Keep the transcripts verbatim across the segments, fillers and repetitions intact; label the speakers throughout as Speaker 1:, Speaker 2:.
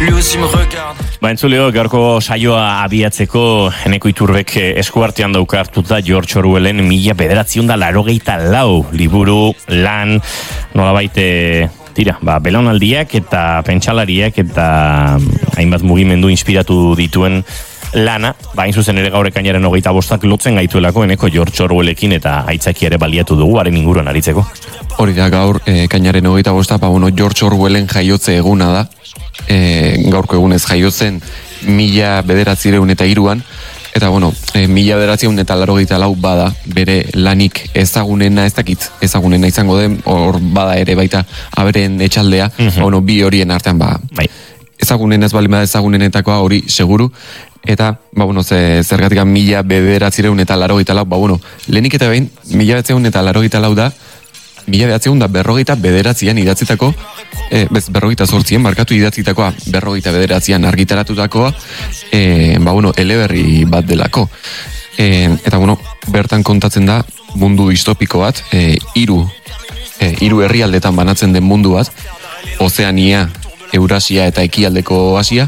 Speaker 1: Ba, entzuleo, gaurko saioa abiatzeko Eneko Iturbek eskuartean daukartuta George Orwellen mila bederatziehun eta laurogeita lau liburu, lan, nolabait, tira, ba, belaunaldiak eta pentsalariak eta hainbat mugimendu inspiratu dituen lana, ba, hain zuzen ere gaur ekainaren hogeita bostak lotzen gaituelako Eneko George Orwellekin eta aitzaki ere baliatu dugu haren inguruan aritzeko.
Speaker 2: Hori da, gaur ekainaren hogeita bostak, ba, bueno, George Orwellen jaiotze eguna da. E, gaurko egunez jaiotzen mila bederatzireun eta iruan, eta bueno, e, mila bederatzireun eta laurogeita lau bada bere lanik ezagunena, ez dakit ezagunena izango den, hor bada ere baita aberen etxaldea, mm-hmm. bueno, bi horien artean ba, bai. Ezagunena ez bali bada ezagunenetakoa hori seguru, eta ba, bueno, ze, zergatik mila bederatzireun eta laurogeita lau, ba, bueno, lehenik eta behin, mila bederatzireun eta laurogeita lau da, mila bederatzireun da berrogeita bederatzian idatzitako, e, bez, berrogeita zortzien, markatu idatzitakoa, berrogeita bederatzian argitaratutakoa, e, ba, bueno, eleberri bat delako. E, eta, bueno, bertan kontatzen da mundu distopiko bat, e, iru, e, iru herrialdetan banatzen den mundu bat, Ozeania, Eurasia eta Ekialdeko Asia,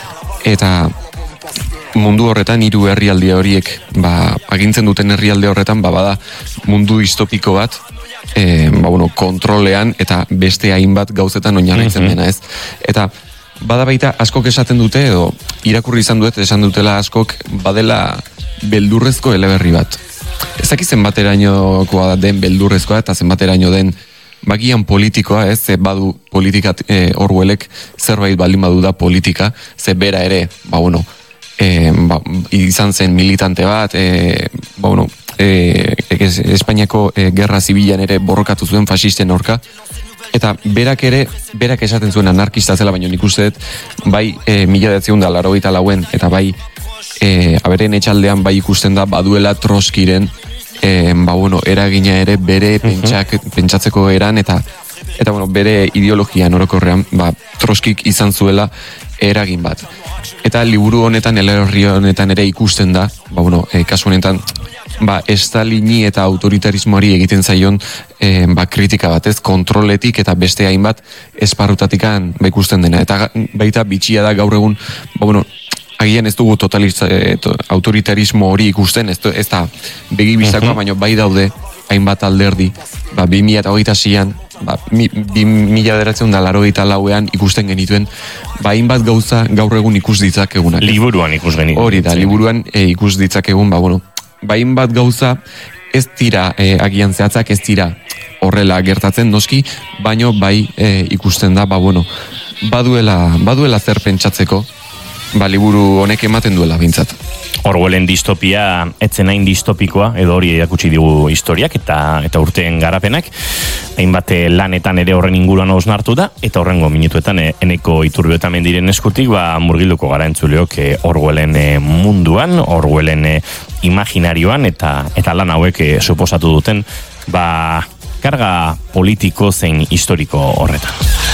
Speaker 2: eta mundu horretan hiru herrialde horiek, ba, agintzen duten herrialde horretan, ba, bada mundu distopiko bat, E, ba, bueno, kontrolean eta beste hainbat gauzetan oinarritzen mm-hmm. dena, ez? Eta bada baita askok esaten dute, edo irakurri izan dut, esan dutela askok, badela beldurrezko eleberri bat. Ez dakit zenbaterainokoa den beldurrezkoa, eta zenbateraino den bagian politikoa, ez? Ze badu politika e, Orwellek zerbait baldin badu da politika, ze bera ere, ba, bueno, e, ba, izan zen militante bat, e, ba, bueno, E, Espainiako e, gerra zibilan ere borrokatu zuen fasisten aurka, eta berak ere, berak esaten zuen anarkista zela, baina nik uste dut, bai e, mila bederatziehun eta laurogeita lauen, eta bai e, aberen etxaldean bai ikusten da baduela Troskiren e, ba, bueno, eragina ere bere pentsak, pentsatzeko eran, eta eta bueno, bere ideologian orokorrean, ba, Troskik izan zuela eragin bat. Eta liburu honetan, eleberri honetan ere ikusten da, ba, bueno, e, kasu honetan, ba, Stalini eta autoritarismoari egiten zaion e, ba, kritika bat, ez, kontroletik eta beste hainbat esparrutatikan ba, ikusten dena. Eta baita bitxia da gaur egun, ba, bueno, agian ez dugu totaliza, e, to, autoritarismo hori ikusten, ez, ez da begibizakoa, uh-huh. baina bai daude hainbat alderdi, ba, bi mila hogeita seian, ba, bi mila bederatziehun eta laurogeita lauean ikusten genituen, ba, hainbat gauza gaur egun ikus ditzakegunak.
Speaker 1: Liburuan ikus genituen.
Speaker 2: Hori da, liburuan e, ikus ditzakegun, ba, bueno, bain bat gauza ez dira e, agian zehatzak, ez dira horrela gertatzen noski, baino bai e, ikusten da, ba bueno, baduela, baduela zer pentsatzeko, ba liburu honek ematen duela bintzat.
Speaker 1: Orwellen distopia etzen hain distopikoa, edo hori erakutsi digu historiak eta eta urteen garapenak, hainbat lanetan ere horren inguruan osnartu da, eta horrengo minutuetan Eneko Iturbe eta Mendiren eskutik, ba murgilduko gara entzuleok Orwellen munduan, Orwellen imaginarioan, eta eta lan hauek suposatu duten, ba karga politiko zein historiko horretan.